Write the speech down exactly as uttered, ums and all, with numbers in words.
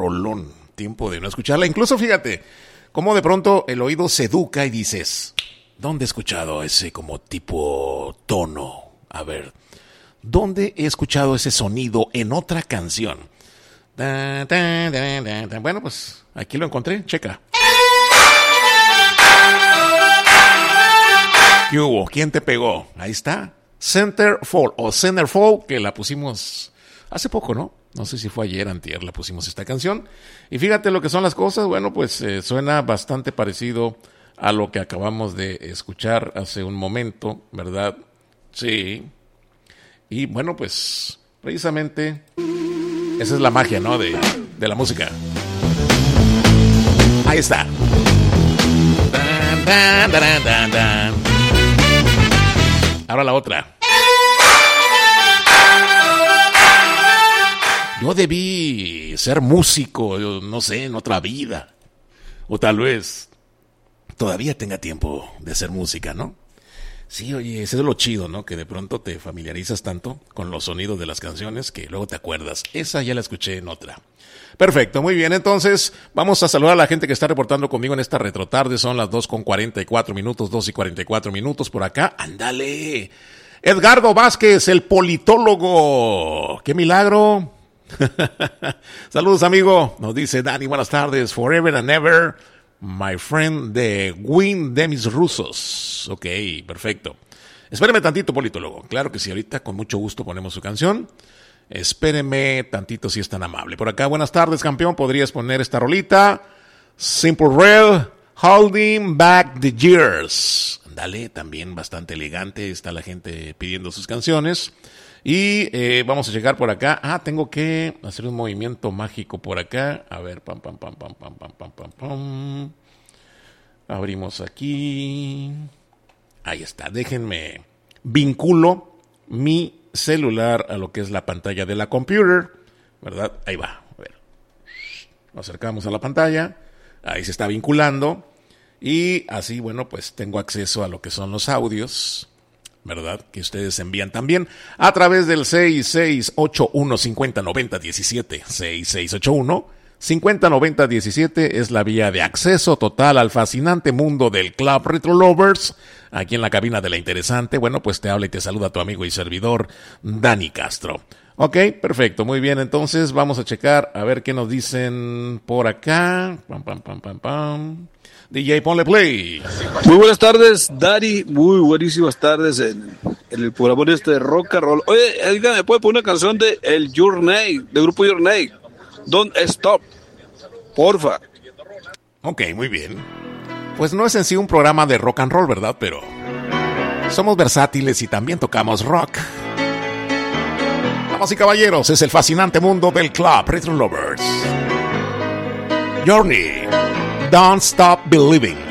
rolón. Tiempo de no escucharla. Incluso fíjate, cómo de pronto el oído se educa y dices, ¿dónde he escuchado ese como tipo tono? A ver, ¿dónde he escuchado ese sonido en otra canción? Da, da, da, da, da. Bueno, pues aquí lo encontré, checa. ¿Qué hubo? ¿Quién te pegó? Ahí está. Centerfold o Centerfold, que la pusimos hace poco, ¿no? No sé si fue ayer, antier, la pusimos esta canción. Y fíjate lo que son las cosas. Bueno, pues eh, suena bastante parecido a lo que acabamos de escuchar hace un momento, ¿verdad? Sí. Y bueno, pues precisamente esa es la magia, ¿no? De, de la música. Ahí está. Dan, dan, dan, dan, dan. Ahora la otra. Yo debí ser músico, yo no sé, en otra vida. O tal vez todavía tenga tiempo de hacer música, ¿no? Sí, oye, ese es lo chido, ¿no? Que de pronto te familiarizas tanto con los sonidos de las canciones que luego te acuerdas. Esa ya la escuché en otra. Perfecto, muy bien. Entonces, vamos a saludar a la gente que está reportando conmigo en esta retrotarde. Son las dos con cuarenta y cuatro minutos, dos y cuarenta y cuatro minutos por acá. ¡Ándale! Edgardo Vázquez, el politólogo. ¡Qué milagro! Saludos, amigo. Nos dice Dani, buenas tardes. Forever and ever, my friend de Win de mis rusos. Ok, perfecto. Espéreme tantito, politólogo. Claro que sí, ahorita con mucho gusto ponemos su canción. Espéreme tantito si es tan amable. Por acá, buenas tardes, campeón. ¿Podrías poner esta rolita? Simple Red, Holding Back the Years. Dale, también bastante elegante. Está la gente pidiendo sus canciones. Y eh, vamos a llegar por acá. Ah, tengo que hacer un movimiento mágico por acá. A ver, pam, pam, pam, pam, pam, pam, pam, pam, pam. Abrimos aquí. Ahí está. Déjenme vinculo mi celular a lo que es la pantalla de la computer, ¿verdad? Ahí va. A ver. Lo acercamos a la pantalla. Ahí se está vinculando. Y así, bueno, pues tengo acceso a lo que son los audios, ¿verdad? Que ustedes envían también a través del seis seis ocho uno, cinco cero nueve cero, uno siete. seis seis ocho uno, cinco cero nueve cero, uno siete es la vía de acceso total al fascinante mundo del Club Retro Lovers. Aquí en la cabina de La Interesante, bueno, pues te habla y te saluda tu amigo y servidor, Dani Castro. Ok, perfecto, muy bien, entonces vamos a checar a ver qué nos dicen por acá. Pam, pam, pam, pam, pam. D J, ponle play. Muy buenas tardes, Dari. Muy buenísimas tardes en, en el programa este de rock and roll. Oye, Edgar, ¿me puede poner una canción de el Your Name, del grupo Your Name? Don't Stop, porfa. Ok, muy bien. Pues no es en sí un programa de rock and roll, ¿verdad? Pero somos versátiles y también tocamos rock. Damas y caballeros, es el fascinante mundo del Club Retro Lovers. Journey. Don't Stop Believing.